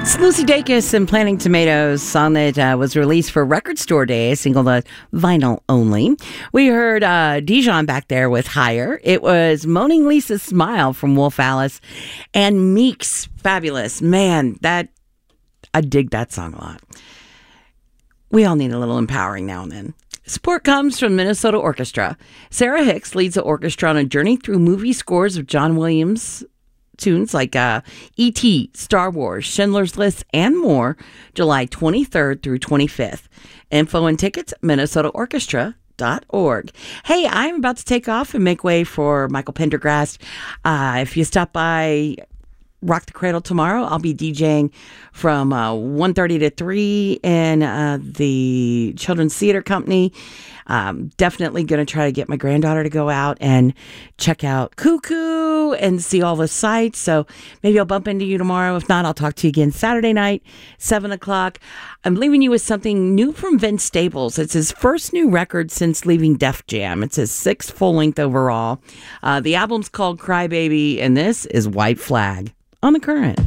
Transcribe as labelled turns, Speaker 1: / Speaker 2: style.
Speaker 1: It's Lucy Dacus and Planting Tomatoes, song that was released for Record Store Day, a single that vinyl only. We heard Dijon back there with Higher. It was Moaning Lisa's Smile from Wolf Alice and Meek's Fabulous. Man, I dig that song a lot. We all need a little empowering now and then. Support comes from Minnesota Orchestra. Sarah Hicks leads the orchestra on a journey through movie scores of John Williams tunes like E.T., Star Wars, Schindler's List, and more, July 23rd through 25th. Info and tickets, minnesotaorchestra.org. Hey, I'm about to take off and make way for Michael Pendergrast. If you stop by Rock the Cradle tomorrow, I'll be DJing from 1:30 to 3 in the Children's Theater Company. Definitely going to try to get my granddaughter to go out and check out Cuckoo and see all the sights. So maybe I'll bump into you tomorrow. If not, I'll talk to you again Saturday night, 7 o'clock. I'm leaving you with something new from Vince Staples. It's his first new record since leaving Def Jam. It's his 6th full-length overall. The album's called Crybaby, and this is White Flag on The Current.